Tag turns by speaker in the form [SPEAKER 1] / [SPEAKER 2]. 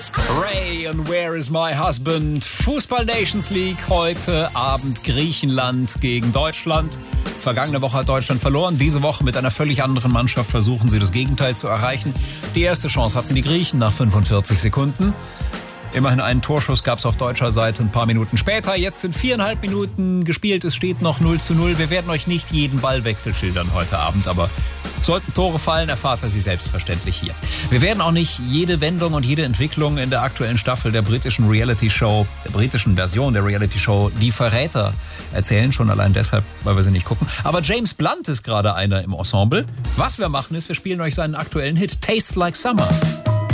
[SPEAKER 1] Ray und Where is my husband? Fußball Nations League, heute Abend Griechenland gegen Deutschland. Vergangene Woche hat Deutschland verloren, diese Woche mit einer völlig anderen Mannschaft versuchen sie das Gegenteil zu erreichen. Die erste Chance hatten die Griechen nach 45 Sekunden. Immerhin einen Torschuss gab es auf deutscher Seite ein paar Minuten später. Jetzt sind 4,5 Minuten gespielt, es steht noch 0:0. Wir werden euch nicht jeden Ballwechsel schildern heute Abend, aber sollten Tore fallen, erfahrt ihr sie selbstverständlich hier. Wir werden auch nicht jede Wendung und jede Entwicklung in der aktuellen Staffel der britischen Reality-Show, der britischen Version der Reality-Show Die Verräter erzählen, schon allein deshalb, weil wir sie nicht gucken. Aber James Blunt ist gerade einer im Ensemble. Was wir machen ist, wir spielen euch seinen aktuellen Hit Tastes Like Summer.